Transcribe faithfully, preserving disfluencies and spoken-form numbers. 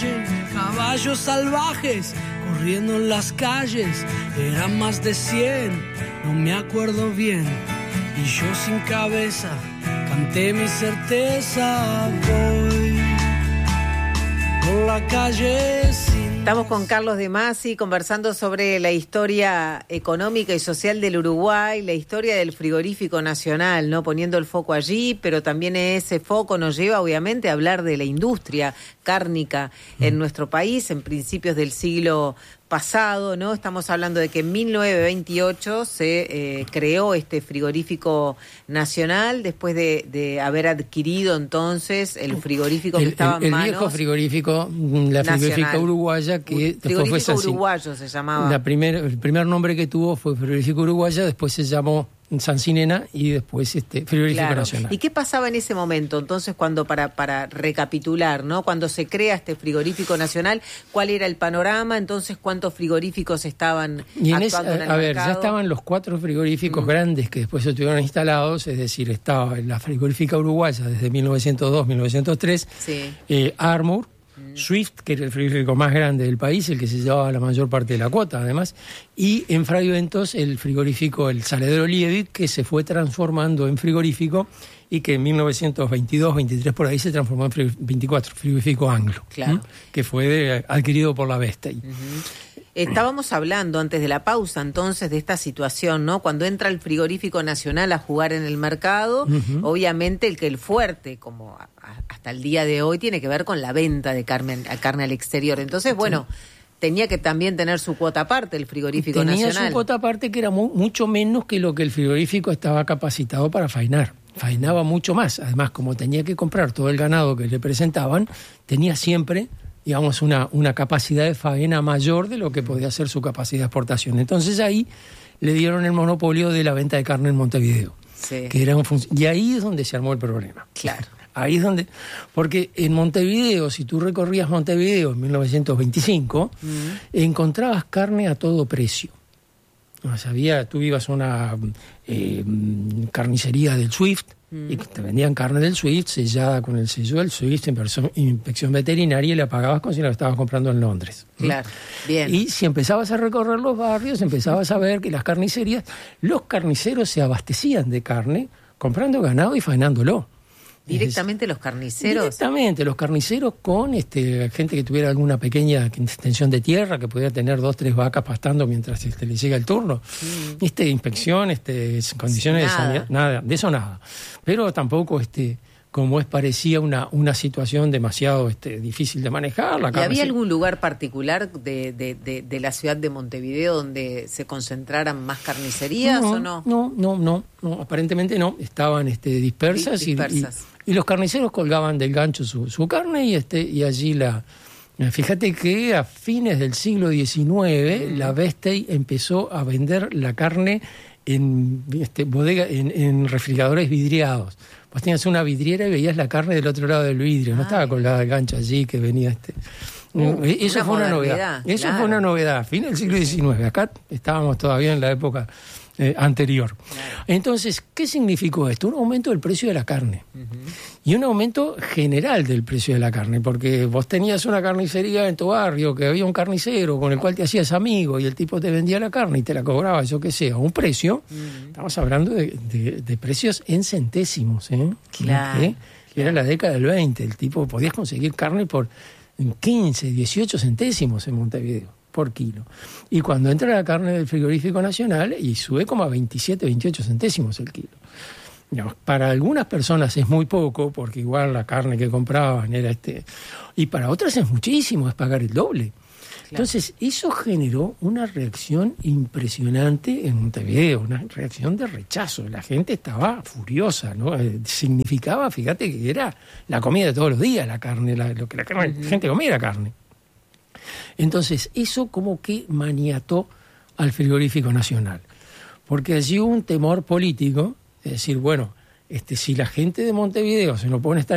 calle, caballos salvajes corriendo en las calles, eran más de cien, no me acuerdo bien. Y yo sin cabeza canté mi certeza, voy por la calle sin... Estamos con Carlos De Masi conversando sobre la historia económica y social del Uruguay, la historia del frigorífico nacional, ¿no? Poniendo el foco allí, pero también ese foco nos lleva obviamente a hablar de la industria cárnica en nuestro país en principios del siglo pasado, ¿no? Estamos hablando de que en mil novecientos veintiocho se eh, creó este frigorífico nacional después de, de haber adquirido entonces el frigorífico que el, estaba el, en el manos. El viejo frigorífico, la frigorífica nacional. uruguaya, que después fue frigorífico uruguayo se llamaba. La primer, el primer nombre que tuvo fue frigorífico uruguaya, después se llamó Sancinena y después este frigorífico claro. nacional. ¿Y qué pasaba en ese momento? Entonces, cuando para para recapitular, ¿no? Cuando se crea este frigorífico nacional, ¿cuál era el panorama? Entonces, ¿cuántos frigoríficos estaban y en actuando ese, en el a ver, mercado? ya estaban los cuatro frigoríficos mm. grandes que después se tuvieron instalados, es decir, estaba la frigorífica uruguaya desde mil novecientos dos, mil novecientos tres, sí. eh, Armour, Swift, que era el frigorífico más grande del país, el que se llevaba la mayor parte de la cuota, además, y en Fray Ventos el frigorífico, el Saledero Liebig, que se fue transformando en frigorífico y que en mil novecientos veintidós, veintitrés por ahí se transformó en frig- veinticuatro, frigorífico Anglo, claro. ¿m? Que fue de, adquirido por la Vestey. Uh-huh. Estábamos hablando antes de la pausa entonces de esta situación, ¿no? Cuando entra el frigorífico nacional a jugar en el mercado, uh-huh. obviamente el que el fuerte, como a, a, hasta el día de hoy, tiene que ver con la venta de carne, carne al exterior. Entonces, bueno, sí. tenía que también tener su cuota aparte el frigorífico tenía nacional. Tenía su cuota aparte que era mu- mucho menos que lo que el frigorífico estaba capacitado para faenar. Faenaba mucho más. Además, como tenía que comprar todo el ganado que le presentaban, tenía siempre... digamos, una, una capacidad de faena mayor de lo que podía ser su capacidad de exportación. Entonces ahí le dieron el monopolio de la venta de carne en Montevideo. Sí. Que era un fun- y ahí es donde se armó el problema. Claro. Ahí es donde... Porque en Montevideo, si tú recorrías Montevideo en mil novecientos veinticinco, mm. encontrabas carne a todo precio. O sea, había, tú ibas a una eh, carnicería del Swift, y te vendían carne del Swift sellada con el sello del Swift, inspección veterinaria, y la pagabas como si la estabas comprando en Londres. Claro, bien. Y si empezabas a recorrer los barrios, empezabas a ver que las carnicerías, los carniceros se abastecían de carne comprando ganado y faenándolo. ¿Directamente es, los carniceros? Directamente, los carniceros con este, gente que tuviera alguna pequeña extensión de tierra, que pudiera tener dos, tres vacas pastando mientras este, le llega el turno. Mm. Este, inspección, este, condiciones nada. de sanidad, nada, de eso nada. Pero tampoco, este, como es, parecía una, una situación demasiado este, difícil de manejar. La ¿Y carne había se... algún lugar particular de, de, de, de la ciudad de Montevideo donde se concentraran más carnicerías no, o no? No, no, no, no, aparentemente no. Estaban este, dispersas, dispersas. Y, y, y los carniceros colgaban del gancho su, su carne y, este, y allí la... Fíjate que a fines del siglo diecinueve mm. la Vestey empezó a vender la carne en, este, bodega, en, en refrigeradores vidriados. Vos tenías una vidriera y veías la carne del otro lado del vidrio. No Ay. estaba colgada el gancho allí que venía este... Uh, eso una fue una novedad. novedad. Eso claro. fue una novedad. Fin del siglo diecinueve. Acá estábamos todavía en la época eh, anterior. Claro. Entonces, ¿qué significó esto? Un aumento del precio de la carne. Uh-huh. Y un aumento general del precio de la carne. Porque vos tenías una carnicería en tu barrio, que había un carnicero con el cual te hacías amigo y el tipo te vendía la carne y te la cobraba, yo qué sé, a un precio. Uh-huh. Estamos hablando de, de, de precios en centésimos. ¿eh? Claro. ¿Eh? Que era la década del veinte. El tipo podías conseguir carne por... quince, dieciocho centésimos en Montevideo por kilo. Y cuando entra la carne del frigorífico nacional, y sube como a veintisiete, veintiocho centésimos el kilo. Digamos, para algunas personas es muy poco, porque igual la carne que compraban era este... Y para otras es muchísimo, es pagar el doble. Claro. Entonces, eso generó una reacción impresionante en Montevideo, una reacción de rechazo. La gente estaba furiosa, ¿no? Eh, significaba, fíjate, que era la comida de todos los días, la carne, la, lo que la, carne, uh-huh. la gente comía era carne. Entonces, eso como que maniató al frigorífico nacional. Porque allí hubo un temor político, es decir, bueno, este, si la gente de Montevideo se lo pone a estar